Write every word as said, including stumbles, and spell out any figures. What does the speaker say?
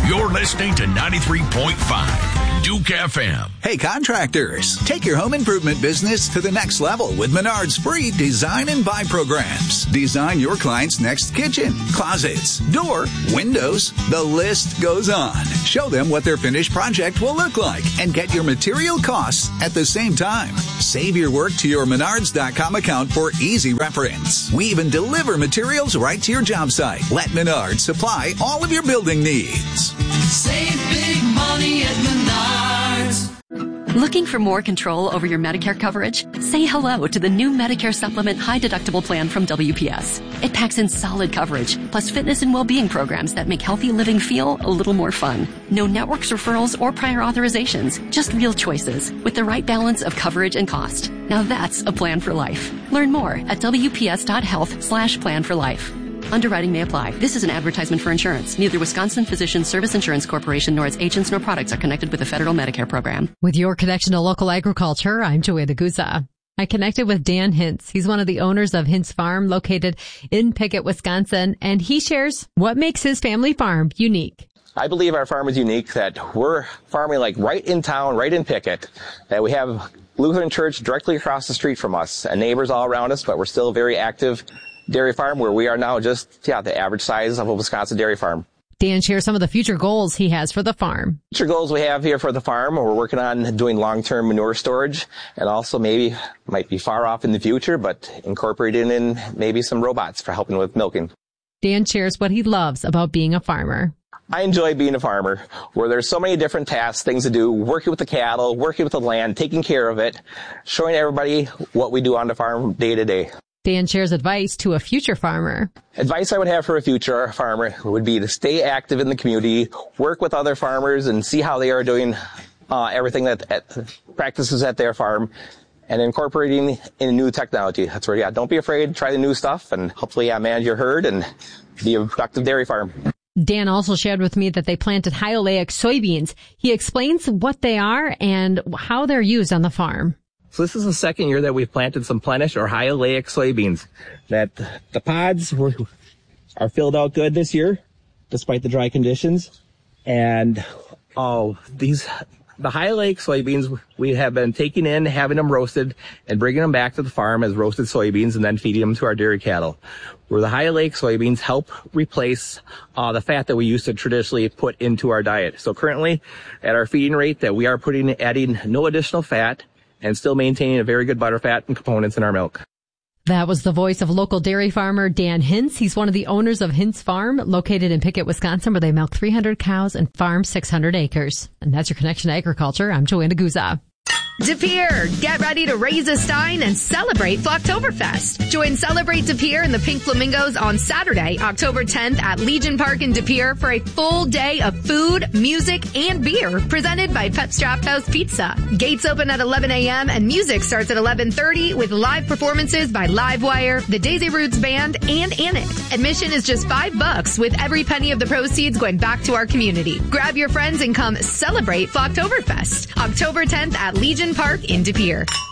You're listening to ninety-three point five Duke F M. Hey contractors, take your home improvement business to the next level with Menard's free design and buy programs. Design your client's next kitchen, closets, door, windows. The list goes on. Show them what their finished project will look like and get your material costs at the same time. Save your work to your Menards dot com account for easy reference. We even deliver materials right to your job site. Let Menards supply all of your building needs. Save big money at Menards. Looking for more control over your Medicare coverage? Say hello to the new Medicare Supplement High Deductible Plan from W P S. It packs in solid coverage, plus fitness and well-being programs that make healthy living feel a little more fun. No networks, referrals, or prior authorizations, just real choices with the right balance of coverage and cost. Now that's a plan for life. Learn more at W P S dot health slash plan for life. Underwriting may apply. This is an advertisement for insurance. Neither Wisconsin Physicians Service Insurance Corporation nor its agents nor products are connected with the federal Medicare program. With your connection to local agriculture, I'm Joanna Guza. I connected with Dan Hintz. He's one of the owners of Hintz Farm located in Pickett, Wisconsin, and he shares what makes his family farm unique. I believe our farm is unique, that we're farming like right in town, right in Pickett, that we have Lutheran Church directly across the street from us and neighbors all around us, but we're still very active dairy farm where we are now just, yeah, the average size of a Wisconsin dairy farm. Dan shares some of the future goals he has for the farm. Future goals we have here for the farm, we're working on doing long-term manure storage and also maybe, might be far off in the future, but incorporating in maybe some robots for helping with milking. Dan shares what he loves about being a farmer. I enjoy being a farmer where there's so many different tasks, things to do, working with the cattle, working with the land, taking care of it, showing everybody what we do on the farm day to day. Dan shares advice to a future farmer. Advice I would have for a future farmer would be to stay active in the community, work with other farmers and see how they are doing uh, everything that uh, practices at their farm and incorporating in new technology. That's where, yeah, don't be afraid, try the new stuff and hopefully yeah, manage your herd and be a productive dairy farm. Dan also shared with me that they planted high oleic soybeans. He explains what they are and how they're used on the farm. So this is the second year that we've planted some Plenish or high oleic soybeans. That the pods were, are filled out good this year, despite the dry conditions. And oh, these the high oleic soybeans we have been taking in, having them roasted, and bringing them back to the farm as roasted soybeans, and then feeding them to our dairy cattle. Where the high oleic soybeans help replace uh, the fat that we used to traditionally put into our diet. So currently, at our feeding rate, that we are putting adding no additional fat, and still maintaining a very good butterfat and components in our milk. That was the voice of local dairy farmer Dan Hintz. He's one of the owners of Hintz Farm, located in Pickett, Wisconsin, where they milk three hundred cows and farm six hundred acres. And that's your connection to agriculture. I'm Joanna Guza. De Pere, get ready to raise a stein and celebrate Flocktoberfest. Join Celebrate De Pere and the Pink Flamingos on Saturday, October tenth at Legion Park in De Pere for a full day of food, music, and beer presented by Pep Straft House Pizza. Gates open at eleven a.m. and music starts at eleven thirty with live performances by Livewire, the Daisy Roots Band, and Anit. Admission is just five bucks with every penny of the proceeds going back to our community. Grab your friends and come celebrate Flocktoberfest. October tenth at Legion Park in De Pere.